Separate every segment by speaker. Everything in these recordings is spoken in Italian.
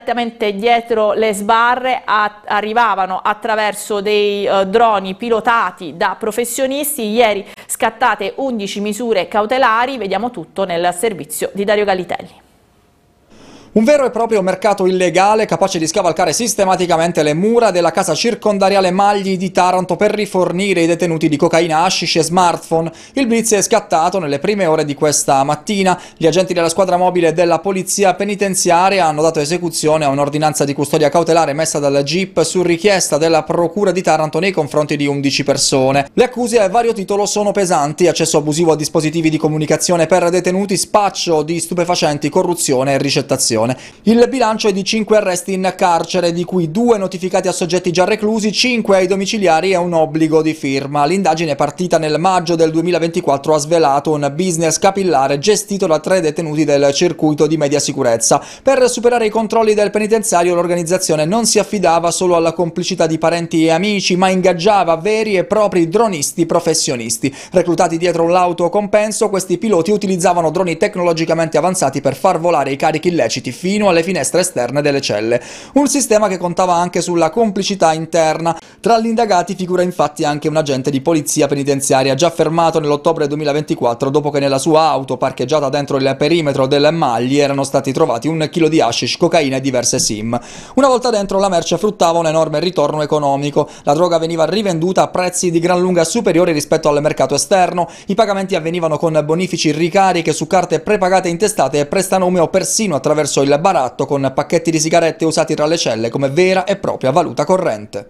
Speaker 1: Direttamente dietro le sbarre arrivavano attraverso dei droni pilotati da professionisti. Ieri scattate 11 misure cautelari, vediamo tutto nel servizio di Dario Galitelli.
Speaker 2: Un vero e proprio mercato illegale capace di scavalcare sistematicamente le mura della casa circondariale Magli di Taranto per rifornire i detenuti di cocaina, hashish e smartphone. Il blitz è scattato nelle prime ore di questa mattina. Gli agenti della squadra mobile della polizia penitenziaria hanno dato esecuzione a un'ordinanza di custodia cautelare messa dal GIP su richiesta della procura di Taranto nei confronti di 11 persone. Le accuse a vario titolo sono pesanti: accesso abusivo a dispositivi di comunicazione per detenuti, spaccio di stupefacenti, corruzione e ricettazione. Il bilancio è di 5 arresti in carcere, di cui 2 notificati a soggetti già reclusi, 5 ai domiciliari e un obbligo di firma. L'indagine partita nel maggio del 2024 ha svelato un business capillare gestito da 3 detenuti del circuito di media sicurezza. Per superare i controlli del penitenziario l'organizzazione non si affidava solo alla complicità di parenti e amici, ma ingaggiava veri e propri dronisti professionisti. Reclutati dietro un lauto compenso, questi piloti utilizzavano droni tecnologicamente avanzati per far volare i carichi illeciti fino alle finestre esterne delle celle. Un sistema che contava anche sulla complicità interna. Tra gli indagati figura infatti anche un agente di polizia penitenziaria già fermato nell'ottobre 2024 dopo che nella sua auto parcheggiata dentro il perimetro del Magli erano stati trovati 1 chilo di hashish, cocaina e diverse SIM. Una volta dentro la merce fruttava un enorme ritorno economico. La droga veniva rivenduta a prezzi di gran lunga superiori rispetto al mercato esterno. I pagamenti avvenivano con bonifici, ricariche su carte prepagate intestate e prestanome o persino attraverso il baratto con pacchetti di sigarette usati tra le celle come vera e propria valuta corrente.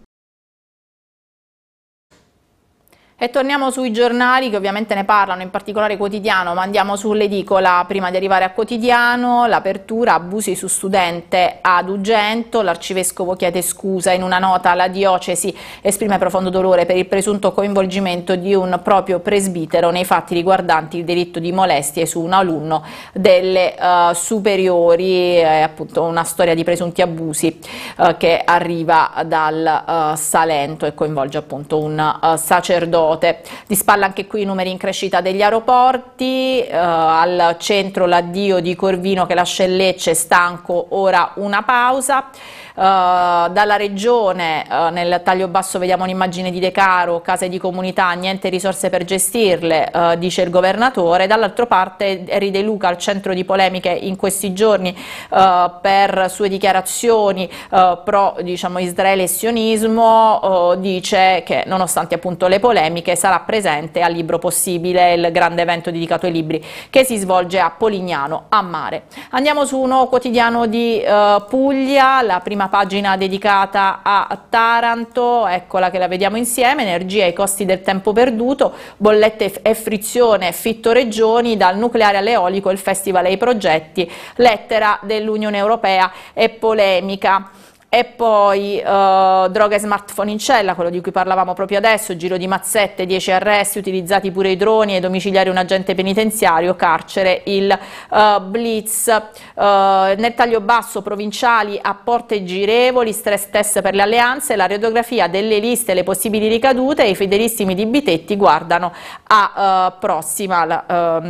Speaker 1: E torniamo sui giornali che ovviamente ne parlano, in particolare Quotidiano, ma andiamo sull'edicola prima di arrivare a Quotidiano. L'apertura: abusi su studente ad Ugento, l'arcivescovo chiede scusa. In una nota la diocesi esprime profondo dolore per il presunto coinvolgimento di un proprio presbitero nei fatti riguardanti il delitto di molestie su un alunno delle superiori, appunto una storia di presunti abusi che arriva dal Salento e coinvolge appunto un sacerdote. Di spalla anche qui i numeri in crescita degli aeroporti, al centro l'addio di Corvino che lascia il Lecce stanco, ora una pausa. Dalla regione nel taglio basso vediamo un'immagine di Decaro, case di comunità, niente risorse per gestirle, dice il governatore. Dall'altra parte Eri De Luca al centro di polemiche in questi giorni per sue dichiarazioni pro Israele e sionismo, dice che nonostante appunto le polemiche sarà presente al Libro Possibile, il grande evento dedicato ai libri che si svolge a Polignano a Mare. Andiamo su un nuovo quotidiano di Puglia, la prima pagina dedicata a Taranto, eccola che la vediamo insieme: energia e i costi del tempo perduto, bollette e frizione, Fitto Regioni, dal nucleare all'eolico, il festival e i progetti, lettera dell'Unione Europea e polemica. E poi droga e smartphone in cella, quello di cui parlavamo proprio adesso, giro di mazzette, 10 arresti, utilizzati pure i droni, ai domiciliari un agente penitenziario, carcere il blitz. Nel taglio basso provinciali a porte girevoli, stress test per le alleanze, la radiografia delle liste, le possibili ricadute, i fedelissimi di Bitetti guardano a Prossimal.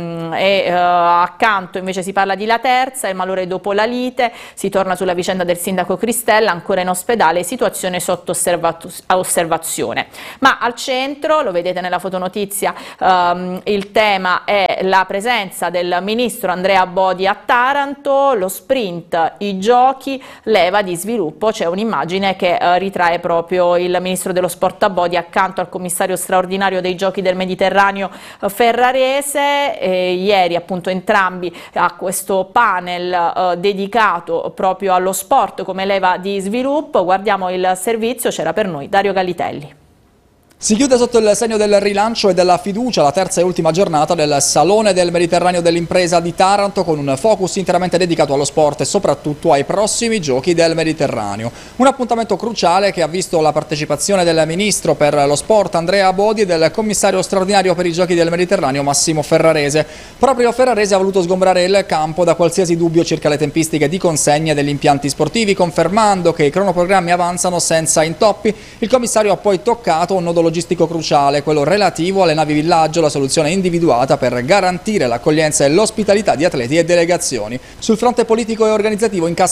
Speaker 1: Accanto invece si parla di La Terza, il malore dopo la lite, si torna sulla vicenda del sindaco Cristella, ancora in ospedale, situazione sotto osservazione. Ma al centro, lo vedete nella fotonotizia, il tema è la presenza del ministro Andrea Bodi a Taranto, lo sprint, i giochi, leva di sviluppo. C'è un'immagine che ritrae proprio il ministro dello sport a Bodi accanto al commissario straordinario dei giochi del Mediterraneo Ferrarese. Ieri appunto entrambi a questo panel dedicato proprio allo sport come leva di sviluppo. Guardiamo il servizio, c'era per noi Dario Galitelli.
Speaker 2: Si chiude sotto il segno del rilancio e della fiducia la terza e ultima giornata del Salone del Mediterraneo dell'Impresa di Taranto, con un focus interamente dedicato allo sport e soprattutto ai prossimi Giochi del Mediterraneo. Un appuntamento cruciale che ha visto la partecipazione del Ministro per lo Sport Andrea Bodi e del Commissario straordinario per i Giochi del Mediterraneo Massimo Ferrarese. Proprio Ferrarese ha voluto sgombrare il campo da qualsiasi dubbio circa le tempistiche di consegna degli impianti sportivi, confermando che i cronoprogrammi avanzano senza intoppi. Il Commissario ha poi toccato un nodo logistico cruciale, quello relativo alle navi villaggio, la soluzione individuata per garantire l'accoglienza e l'ospitalità di atleti e delegazioni. Sul fronte politico e organizzativo incassa